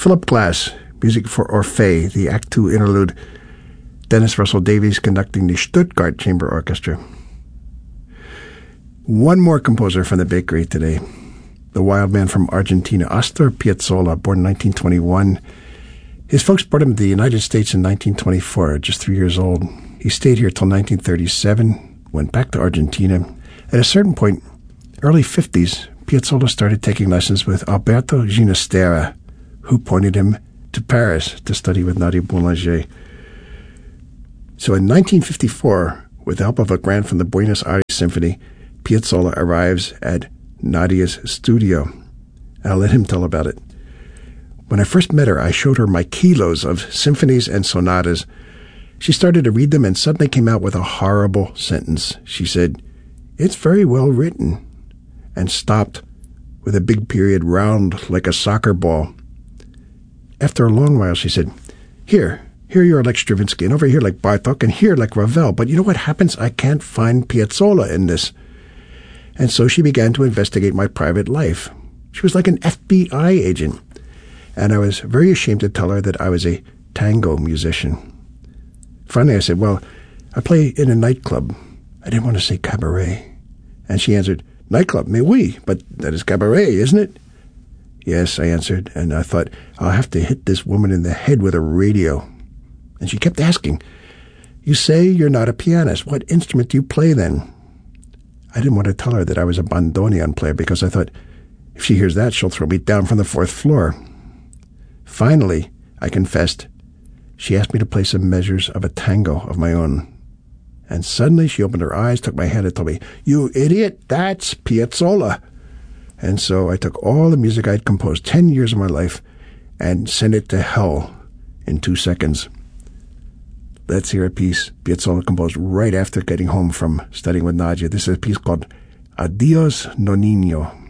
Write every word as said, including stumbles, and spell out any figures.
Philip Glass, music for Orphée, the Act Two interlude. Dennis Russell Davies conducting the Stuttgart Chamber Orchestra. One more composer from the bakery today. The wild man from Argentina, Astor Piazzolla, born in nineteen twenty-one. His folks brought him to the United States in nineteen twenty-four, just three years old. He stayed here till nineteen thirty-seven, went back to Argentina. At a certain point, early fifties, Piazzolla started taking lessons with Alberto Ginastera, who pointed him to Paris to study with Nadia Boulanger. So in nineteen fifty-four, with the help of a grant from the Buenos Aires Symphony, Piazzolla arrives at Nadia's studio. I'll let him tell about it. When I first met her, I showed her my kilos of symphonies and sonatas. She started to read them and suddenly came out with a horrible sentence. She said, "It's very well written," and stopped with a big period round like a soccer ball. After a long while, she said, Here, here you're like Stravinsky, and over here like Bartok, and here like Ravel. But you know what happens? I can't find Piazzolla in this." And so she began to investigate my private life. She was like an F B I agent. And I was very ashamed to tell her that I was a tango musician. Finally, I said, "Well, I play in a nightclub." I didn't want to say cabaret. And she answered, "Nightclub, mais oui, but that is cabaret, isn't it?" "Yes," I answered, and I thought, I'll have to hit this woman in the head with a radio. And she kept asking, "You say you're not a pianist. What instrument do you play then?" I didn't want to tell her that I was a bandoneon player because I thought, if she hears that, she'll throw me down from the fourth floor. Finally, I confessed. She asked me to play some measures of a tango of my own. And suddenly she opened her eyes, took my hand, and told me, "You idiot, that's Piazzolla." And so I took all the music I'd composed ten years of my life and sent it to hell in two seconds. Let's hear a piece Piazzolla composed right after getting home from studying with Nadia. This is a piece called Adios Nonino.